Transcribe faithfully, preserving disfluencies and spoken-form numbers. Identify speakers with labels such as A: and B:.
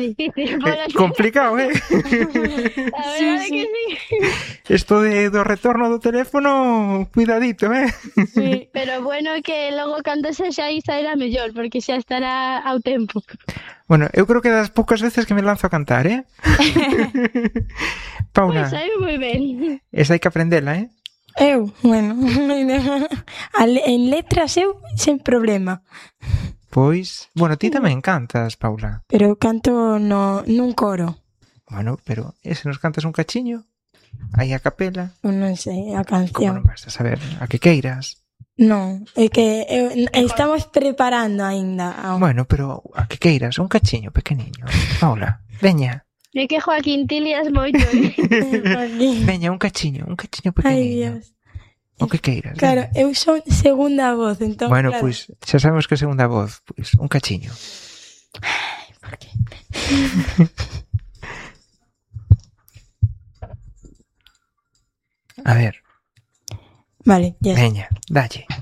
A: difícil.
B: Eh, complicado, eh?
A: A verdade
C: Sí,
A: que sí.
B: Isto de, do retorno do teléfono, cuidadito, eh?
C: Sí.
A: Pero bueno, que logo cando se xa aí sairá mellor, porque xa estará ao tempo.
B: Bueno, eu creo que das poucas veces que me lanzo a cantar, eh? Paula,
A: Pois saiu moi ben.
B: esa hai que aprendela, eh?
C: Eu, bueno, a le- en letras eu sen problema.
B: Pois, bueno, ti tamén cantas, Paula.
C: Pero eu canto no, nun coro.
B: Bueno, pero ese nos cantas un cachiño, aí a capela,
C: Eu non sei a
B: como
C: canción.
B: non vas a saber a que queiras.
C: Non, é que eu, estamos preparando aínda.
B: Bueno, pero a que queiras, un cachiño pequeniño. Paula, veña,
A: É que Joaquín Tilias moito, eh?
C: Aquí.
B: veña, un cachiño, un cachiño
C: Ai,
B: pequeniño.
C: Dios.
B: O que queiras.
C: Claro,
B: veña.
C: eu son segunda voz, entón,
B: Bueno,
C: claro.
B: pois, xa sabemos que é segunda voz, pois, un cachiño.
C: ¿Por qué?
B: A ver,
C: Vale, ya está.
B: veña, dalle.